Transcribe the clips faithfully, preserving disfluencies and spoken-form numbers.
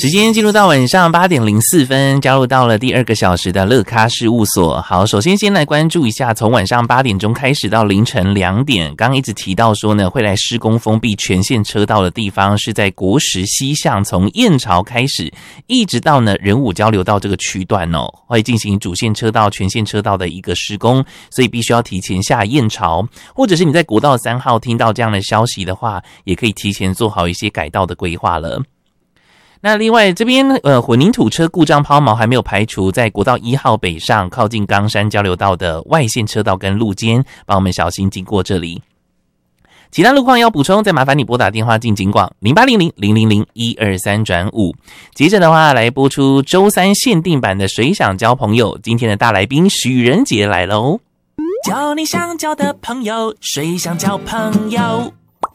时间进入到晚上八点零四分，加入到了第二个小时的乐咖事务所。好，首先先来关注一下，从晚上八点钟开始到凌晨两点，刚刚一直提到说呢，会来施工封闭全线车道的地方是在国十西向，从燕巢开始，一直到呢仁武交流道这个区段哦，会进行主线车道、全线车道的一个施工，所以必须要提前下燕巢，或者是你在国道三号听到这样的消息的话，也可以提前做好一些改道的规划了。那另外这边呃混凝土车故障抛锚还没有排除，在国道一号北上靠近冈山交流道的外线车道跟路肩，帮我们小心经过这里。其他路况要补充，再麻烦你拨打电话进警广零八零零零零零一二三转五。接着的话来播出周三限定版的水想交朋友，今天的大来宾许仁杰来了哦。交你想交的朋友，水想交朋友。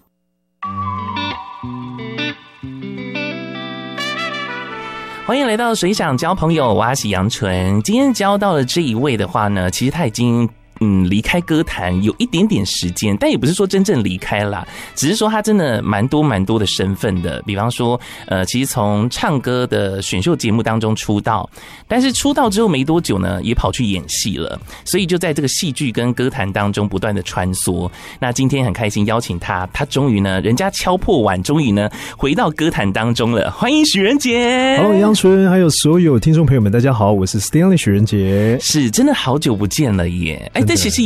欢迎来到水想交朋友，我是杨纯。今天交到的这一位的话呢，其实他已经嗯离开歌坛有一点点时间，但也不是说真正离开啦，只是说他真的蛮多蛮多的身份的。比方说，呃，其实从唱歌的选秀节目当中出道，但是出道之后没多久呢，也跑去演戏了，所以就在这个戏剧跟歌坛当中不断的穿梭。那今天很开心邀请他，他终于呢，人家敲破碗，终于呢回到歌坛当中了。欢迎许仁杰。 Hello， 杨纯，还有所有听众朋友们，大家好，我是 Stanley 许仁杰。 是真的好久不见了耶！哎，但其实